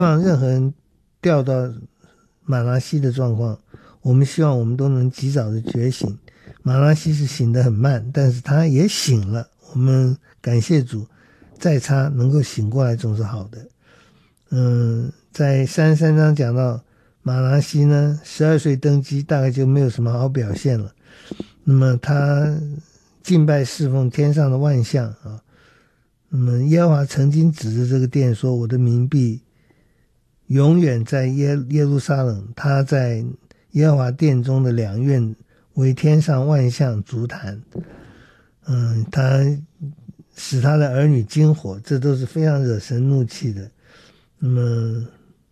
望任何人掉到马拉西的状况，我们希望我们都能及早的觉醒。马拉西是醒得很慢，但是他也醒了，我们感谢主，再差能够醒过来总是好的。在33章讲到马拉西呢，12岁登基，大概就没有什么好表现了。那么他敬拜侍奉天上的万象啊。那么耶和华曾经指着这个殿说，我的民必永远在耶路撒冷，他在耶和华殿中的两院为天上万象足坛。他使他的儿女惊火，这都是非常惹神怒气的。那么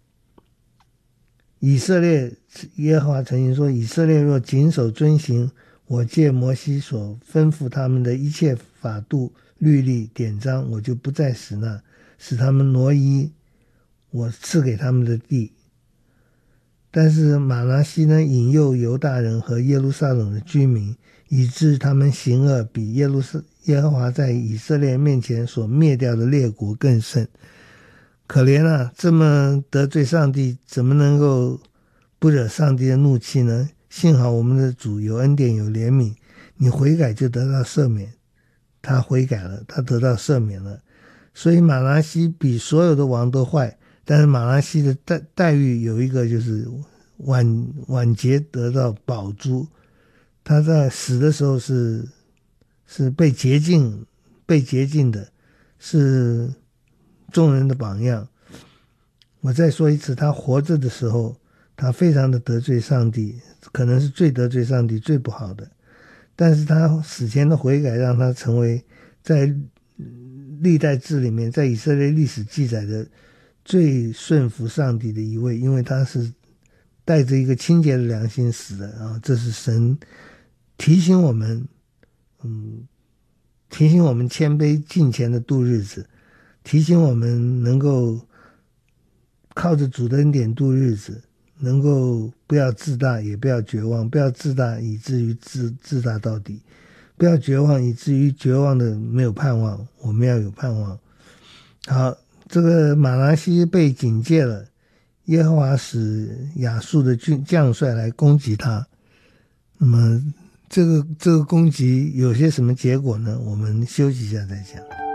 以色列，耶和华曾经说，以色列若谨守遵行我借摩西所吩咐他们的一切法度律例典章，我就不再使他们挪移我赐给他们的地。但是马拿西呢，引诱犹大人和耶路撒冷的居民，以致他们行恶比耶和华在以色列面前所灭掉的列国更甚。可怜啊，这么得罪上帝，怎么能够不惹上帝的怒气呢？幸好我们的主有恩典有怜悯，你悔改就得到赦免。他悔改了，他得到赦免了。所以马拿西比所有的王都坏，但是马拿西的待遇有一个，就是晚节得到宝珠。他在死的时候是被洁净的，是众人的榜样。我再说一次，他活着的时候，他非常的得罪上帝，可能是最得罪上帝最不好的。但是他死前的悔改，让他成为在历代志里面，在以色列历史记载的最顺服上帝的一位，因为他是带着一个清洁的良心死的啊。这是神提醒我们，提醒我们谦卑敬虔的度日子，提醒我们能够靠着主的恩典度日子，能够不要自大，也不要绝望，不要自大以至于自大到底，不要绝望以至于绝望的没有盼望，我们要有盼望。好，这个马拿西被警戒了，耶和华使亚述的将帅来攻击他。那么这个攻击有些什么结果呢？我们休息一下再讲。